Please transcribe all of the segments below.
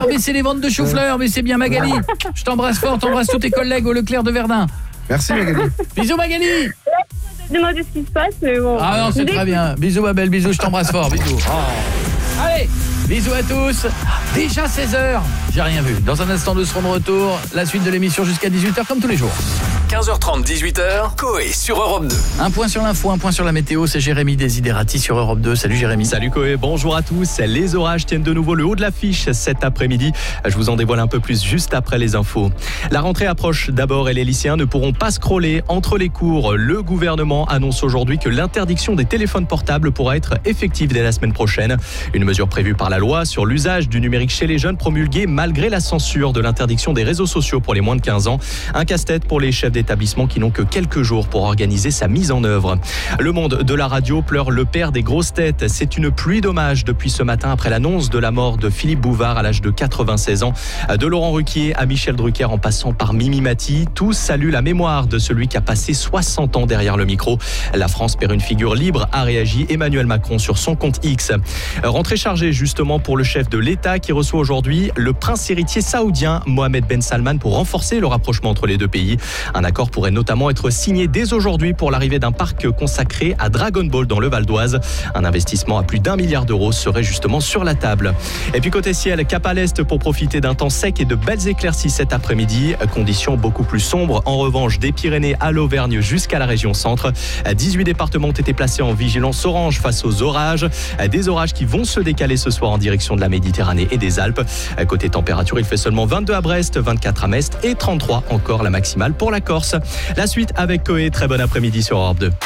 baisser les ventes de chou-fleur, mais c'est bien Magali. Je t'embrasse fort, t'embrasse tous tes collègues au Leclerc de Verdun. Merci Magali. Bisous Magali. Demander ce qui se passe, mais bon. Ah non, c'est très bien. Bisous ma belle, bisous, je t'embrasse fort, bisous. Oh. Allez, bisous à tous. Déjà 16h. J'ai rien vu. Dans un instant, nous serons de retour. La suite de l'émission jusqu'à 18h comme tous les jours. 15h30, 18h, Coé sur Europe 2. Un point sur l'info, un point sur la météo, c'est Jérémy Desiderati sur Europe 2. Salut Jérémy. Salut Coé, bonjour à tous. Les orages tiennent de nouveau le haut de l'affiche cet après-midi. Je vous en dévoile un peu plus juste après les infos. La rentrée approche d'abord et les lycéens ne pourront pas scroller entre les cours. Le gouvernement annonce aujourd'hui que l'interdiction des téléphones portables pourra être effective dès la semaine prochaine. Une mesure prévue par la loi sur l'usage du numérique chez les jeunes promulguée malgré la censure de l'interdiction des réseaux sociaux pour les moins de 15 ans. Un casse-tête pour les chefs d'établissement qui n'ont que quelques jours pour organiser sa mise en œuvre. Le monde de la radio pleure le père des grosses têtes. C'est une pluie d'hommages depuis ce matin après l'annonce de la mort de Philippe Bouvard à l'âge de 96 ans. De Laurent Ruquier à Michel Drucker en passant par Mimi Mati, tous saluent la mémoire de celui qui a passé 60 ans derrière le micro. La France perd une figure libre, a réagi Emmanuel Macron sur son compte X. Rentrée chargée justement pour le chef de l'État qui reçoit aujourd'hui le prince héritier saoudien Mohamed Ben Salman pour renforcer le rapprochement entre les deux pays. Un accord pourrait notamment être signé dès aujourd'hui pour l'arrivée d'un parc consacré à Dragon Ball dans le Val d'Oise. Un investissement à plus d'1 milliard d'euros serait justement sur la table. Et puis côté ciel, cap à l'est pour profiter d'un temps sec et de belles éclaircies cet après-midi. Conditions beaucoup plus sombres en revanche des Pyrénées à l'Auvergne jusqu'à la région centre. 18 départements ont été placés en vigilance orange face aux orages. Des orages qui vont se décaler ce soir en direction de la Méditerranée et des Alpes. Côté température, il fait seulement 22 à Brest, 24 à Metz et 33 encore la maximale pour la Corse. La suite avec Coé, très bon après-midi sur Europe 2.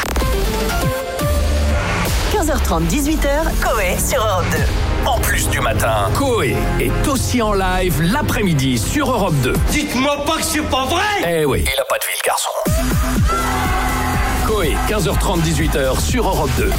15h30, 18h, Coé sur Europe 2. En plus du matin, Coé est aussi en live l'après-midi sur Europe 2. Dites-moi pas que c'est pas vrai! Eh oui, il a pas de vie le garçon. Coé, 15h30, 18h sur Europe 2.